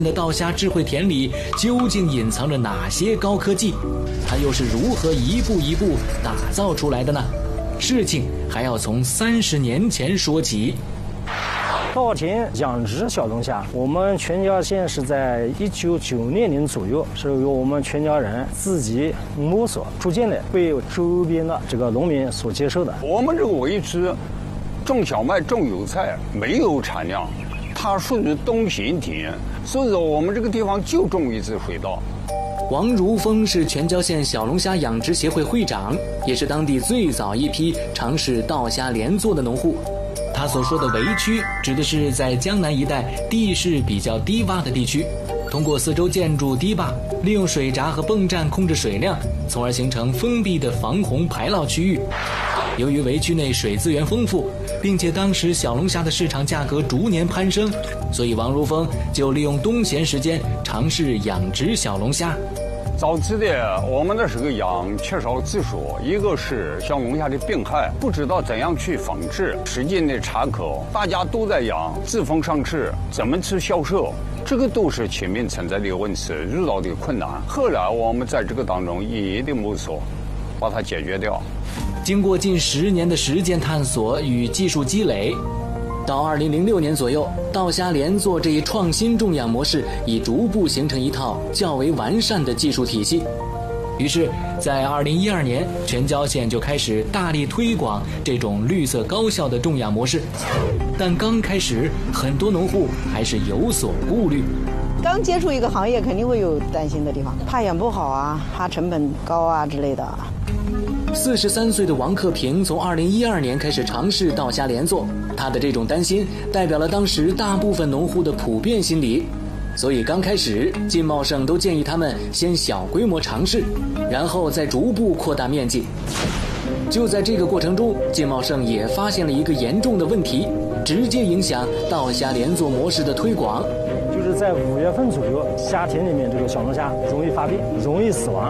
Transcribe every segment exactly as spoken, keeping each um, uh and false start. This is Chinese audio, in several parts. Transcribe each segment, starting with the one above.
的稻虾智慧田里究竟隐藏着哪些高科技？它又是如何一步一步打造出来的呢？事情还要从三十年前说起。 稻田养殖小龙虾，我们全椒县是在一九九六年左右，是由我们全椒人自己摸索，逐渐的被周边的这个农民所接受的。 我们这个位置种小麦、种油菜，没有产量，它属于东平田，所以说我们这个地方就种一只水稻。 王如峰是全椒县小龙虾养殖协会会长，也是当地最早一批尝试稻虾连作的农户。他所说的围区，指的是在江南一带地势比较低洼的地区，通过四周建筑堤坝，利用水闸和泵站控制水量，从而形成封闭的防洪排涝区域。由于围区内水资源丰富，并且当时小龙虾的市场价格逐年攀升，所以王如峰就利用冬闲时间尝试养殖小龙虾。 早期的我们那时候养缺少技术，一个是小龙虾的病害，不知道怎样去防治，时间的查口，大家都在养，自封上市，怎么去销售，这个都是前面存在的问题，遇到的困难。后来我们在这个当中一一的摸索，把它解决掉。 经过近十年的实践探索与技术积累，到二零零六年左右，稻虾连作这一创新种养模式已逐步形成一套较为完善的技术体系。于是在二零一二年，全椒县就开始大力推广这种绿色高效的种养模式。但刚开始，很多农户还是有所顾虑。 刚接触一个行业，肯定会有担心的地方，怕养不好啊，怕成本高啊之类的。 四十三岁的王克平从二零一二年开始尝试稻虾连作，他的这种担心代表了当时大部分农户的普遍心理，所以刚开始靳茂盛都建议他们先小规模尝试，然后再逐步扩大面积。就在这个过程中，靳茂盛也发现了一个严重的问题，直接影响稻虾连作模式的推广。 就是在五月份左右，虾田里面这个小龙虾容易发病，容易死亡。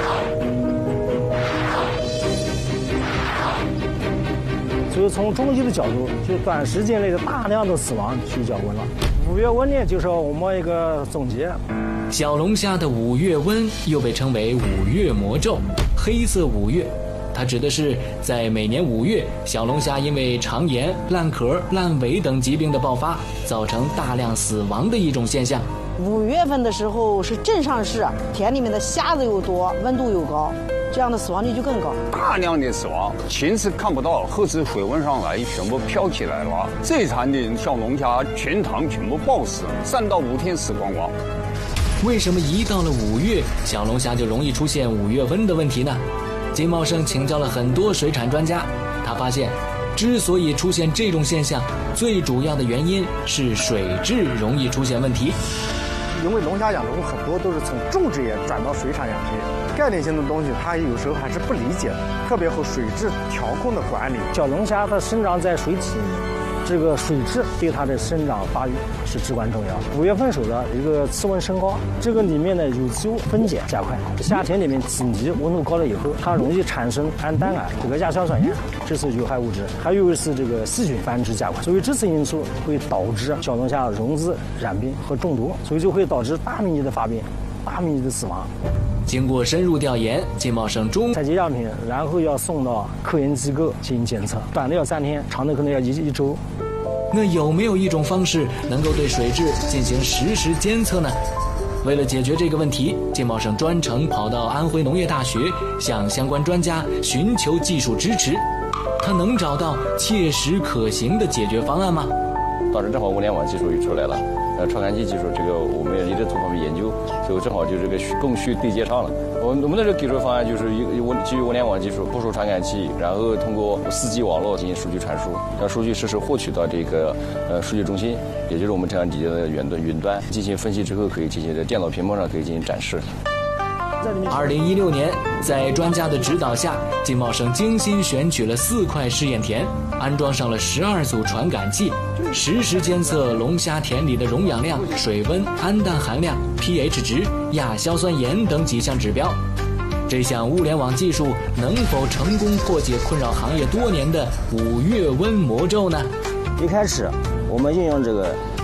所以从中医的角度，就短时间内的大量的死亡去叫温了。五月温呢，就是我们一个总结。 小龙虾的五月温又被称为五月魔咒，黑色五月，它指的是在每年五月，小龙虾因为肠炎、烂壳、烂尾等疾病的爆发，造成大量死亡的一种现象。 五月份的时候是正上市，田里面的虾子又多，温度又高，这样的死亡率就更高， 大量的死亡，前次看不到，后次水温上来，全部飘起来了。最惨的小龙虾全塘全部爆死，三到五天死光光。 为什么一到了五月，小龙虾就容易出现五月温的问题呢？靳茂盛请教了很多水产专家，他发现，之所以出现这种现象，最主要的原因是水质容易出现问题。 因为龙虾养殖户很多都是从种植业转到水产养殖业，概念性的东西他有时候还是不理解的，特别和水质调控的管理。 小龙虾它生长在水体里面，这个水质对它的生长发育是至关重要。五月份时候的一个气温升高，这个里面的有机物分解加快，虾田里面体积温度高了以后，它容易产生氨氮胺，这个亚硝酸盐，这是有害物质，还有是这个细菌繁殖加快，所以这次因素会导致小龙虾溶质染病和中毒，所以就会导致大面积的发病，大面积的死亡。 经过深入调研，靳茂盛中采集样品，然后要送到科研机构进行检测，短的要三天，长的可能要一一周。 那有没有一种方式能够对水质进行实时监测呢？为了解决这个问题，靳茂盛专程跑到安徽农业大学，向相关专家寻求技术支持。他能找到切实可行的解决方案吗？ 当时正好物联网技术也出来了，呃，传感器技术这个我们也一直做方面研究，所以正好就这个供需对接上了。我们我们的这个技术方案就是一个基于物联网技术部署传感器，然后通过 四 G 网络进行数据传输，让数据实时获取到这个呃数据中心，也就是我们这样底下的远端云端进行分析之后，可以进行在电脑屏幕上可以进行展示。 二零一六年，在专家的指导下，靳茂盛精心选取了四块试验田，安装上了十二组传感器，实时监测龙虾田里的溶氧量、水温、氨氮含量、pH 值、亚硝酸盐等几项指标。这项物联网技术能否成功破解困扰行业多年的五月温魔咒呢？ 一开始，我们运用这个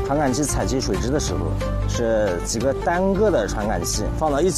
传感器采集水质的时候，是几个单个的传感器放到一起。